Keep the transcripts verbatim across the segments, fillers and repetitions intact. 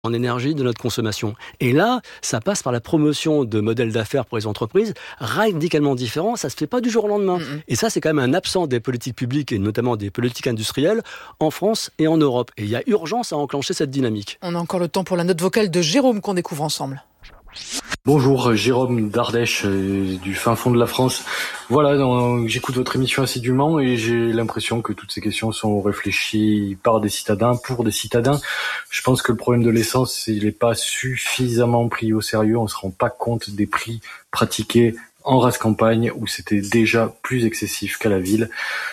en énergie de notre consommation. Et là, ça passe par la promotion de modèles d'affaires pour les entreprises radicalement différents. Ça se fait pas du jour au lendemain. Mmh. Et ça, c'est quand même un absent des politiques publiques et notamment des politiques industrielles en France et en Europe. Et il y a urgence à enclencher cette dynamique. On a encore le temps pour la note vocale de Jérôme qu'on découvre ensemble. Bonjour, Jérôme d'Ardèche, euh, du fin fond de la France. Voilà, donc, j'écoute votre émission assidûment et j'ai l'impression que toutes ces questions sont réfléchies par des citadins, pour des citadins. Je pense que le problème de l'essence, il n'est pas suffisamment pris au sérieux. On ne se rend pas compte des prix pratiqués en race campagne où c'était déjà plus excessif qu'à la ville,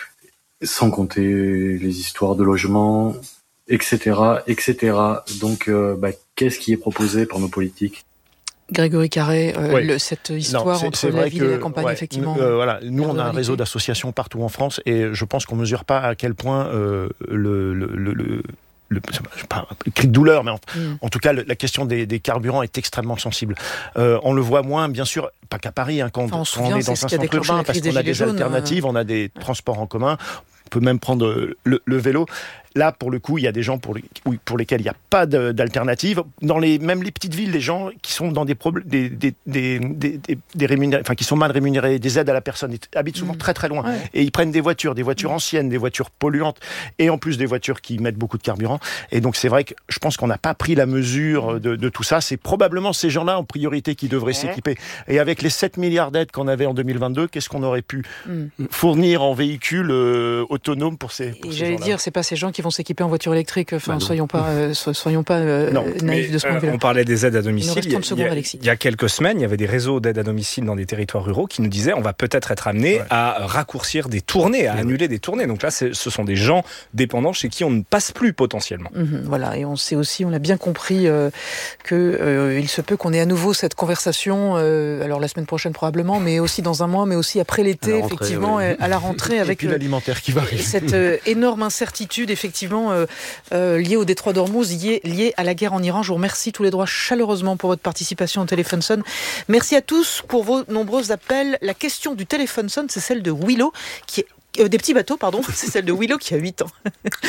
sans compter les histoires de logement, et cetera, et cetera. Donc, euh, bah, qu'est-ce qui est proposé par nos politiques ? Grégory Carré, euh, oui. le, cette histoire non, c'est, entre c'est la ville que, et la campagne, ouais, effectivement. Euh, voilà, nous, on a un réseau d'associations partout en France et je pense qu'on ne mesure pas à quel point euh, le, le, le, le Le, pas un cri de douleur, mais en, mm. en tout cas, le, la question des, des carburants est extrêmement sensible. Euh, on le voit moins, bien sûr, pas qu'à Paris, hein, quand, enfin, on, quand on est dans un centre urbain, parce qu'on a des jaunes, alternatives, euh... on a des transports en commun, on peut même prendre le, le vélo. Là, pour le coup, il y a des gens pour, les, pour lesquels il n'y a pas de, d'alternative. Dans les, même les petites villes, les gens qui sont dans des problèmes, des, des, des, des, des, des rémunérés, enfin, qui sont mal rémunérés, des aides à la personne, ils habitent souvent mmh. très très loin. Ouais. Et ils prennent des voitures, des voitures mmh. anciennes, des voitures polluantes, et en plus des voitures qui mettent beaucoup de carburant. Et donc, c'est vrai que je pense qu'on n'a pas pris la mesure de, de tout ça. C'est probablement ces gens-là en priorité qui devraient ouais. s'équiper. Et avec les sept milliards d'aides qu'on avait en deux mille vingt-deux, qu'est-ce qu'on aurait pu mmh. fournir en véhicules euh, autonomes pour ces, pour et ces j'allais gens-là. dire, c'est pas ces gens qui vont s'équiper en voiture électrique. Enfin, bah soyons pas, euh, soyons pas euh, non, naïfs de ce point de vue. On parlait des aides à domicile. Il, il, y a, il y a quelques semaines, il y avait des réseaux d'aide à domicile dans des territoires ruraux qui nous disaient on va peut-être être amené ouais. à raccourcir des tournées, à ouais. annuler des tournées. Donc là, c'est, ce sont des gens dépendants chez qui on ne passe plus potentiellement. Mmh, voilà, et on sait aussi, on l'a bien compris, euh, que euh, il se peut qu'on ait à nouveau cette conversation. Euh, alors la semaine prochaine probablement, mais aussi dans un mois, mais aussi après l'été, rentrée, effectivement, oui. à la rentrée et avec puis l'alimentaire qui va arriver. Cette euh, énorme incertitude, effectivement. Euh, euh, lié au détroit d'Ormuz, lié, lié à la guerre en Iran. Je vous remercie tous les trois chaleureusement pour votre participation au Téléphone Sonne. Merci à tous pour vos nombreux appels. La question du Téléphone Sonne, c'est celle de Willow, qui est, euh, des petits bateaux, pardon, c'est celle de Willow qui a huit ans.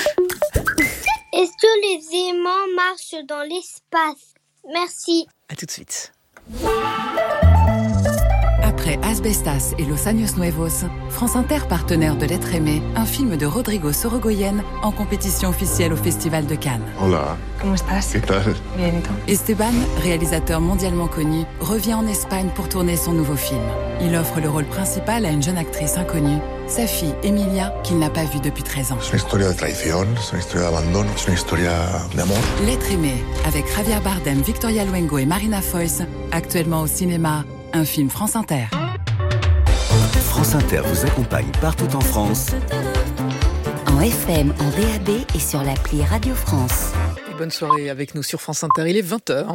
Est-ce que les aimants marchent dans l'espace ? Merci. À tout de suite. Après Asbestas et Los Años Nuevos, France Inter, partenaire de L'être aimé, un film de Rodrigo Sorogoyen en compétition officielle au Festival de Cannes. Hola. ¿Cómo estás? ¿Qué tal? Bien, ¿y tú? Esteban, réalisateur mondialement connu, revient en Espagne pour tourner son nouveau film. Il offre le rôle principal à une jeune actrice inconnue, sa fille Emilia, qu'il n'a pas vue depuis treize ans. C'est une histoire de traición, c'est une histoire d'abandon, c'est une histoire d'amour. L'être aimé, avec Javier Bardem, Victoria Luengo et Marina Foïs, actuellement au cinéma. Un film France Inter. France Inter vous accompagne partout en France. En F M, en D A B et sur l'appli Radio France. Et bonne soirée avec nous sur France Inter. Il est vingt heures.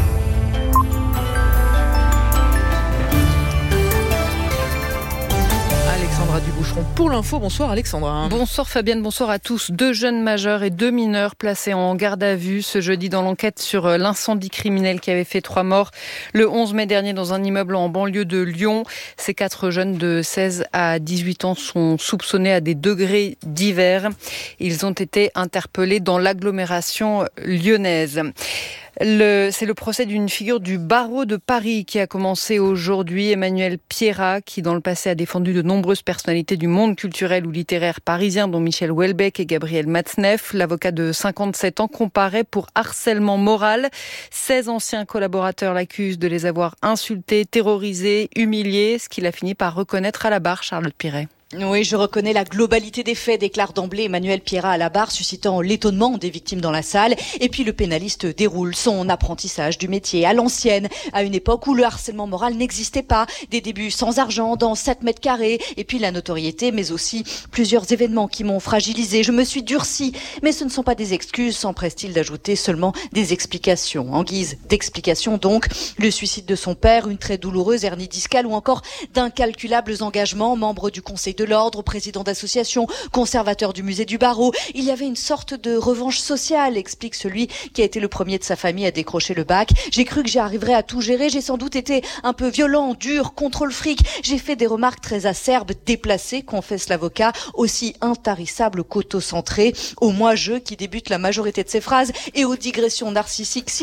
Alexandra Duboucheron pour l'info. Bonsoir Alexandra. Bonsoir Fabienne, bonsoir à tous. Deux jeunes majeurs et deux mineurs placés en garde à vue ce jeudi dans l'enquête sur l'incendie criminel qui avait fait trois morts le onze mai dernier dans un immeuble en banlieue de Lyon. Ces quatre jeunes de seize à dix-huit ans sont soupçonnés à des degrés divers. Ils ont été interpellés dans l'agglomération lyonnaise. Le, c'est le procès d'une figure du barreau de Paris qui a commencé aujourd'hui. Emmanuel Pierrat, qui dans le passé a défendu de nombreuses personnalités du monde culturel ou littéraire parisien, dont Michel Houellebecq et Gabriel Matzneff. L'avocat de cinquante-sept ans comparaît pour harcèlement moral. seize anciens collaborateurs l'accusent de les avoir insultés, terrorisés, humiliés, ce qu'il a fini par reconnaître à la barre, Charlotte Piret. Oui, je reconnais la globalité des faits, déclare d'emblée Emmanuel Pierrat à la barre, suscitant l'étonnement des victimes dans la salle. Et puis le pénaliste déroule son apprentissage du métier à l'ancienne, à une époque où le harcèlement moral n'existait pas. Des débuts sans argent, dans sept mètres carrés, et puis la notoriété, mais aussi plusieurs événements qui m'ont fragilisé. Je me suis durci, mais ce ne sont pas des excuses, s'empresse-t-il d'ajouter, seulement des explications. En guise d'explication donc, le suicide de son père, une très douloureuse hernie discale ou encore d'incalculables engagements, membre du conseil de de l'ordre, président d'association, conservateur du musée du barreau. Il y avait une sorte de revanche sociale, explique celui qui a été le premier de sa famille à décrocher le bac. J'ai cru que j'y arriverais à tout gérer. J'ai sans doute été un peu violent, dur, contre le fric. J'ai fait des remarques très acerbes, déplacées, confesse l'avocat, aussi intarissable qu'autocentré. Au moi-je qui débute la majorité de ses phrases et aux digressions narcissiques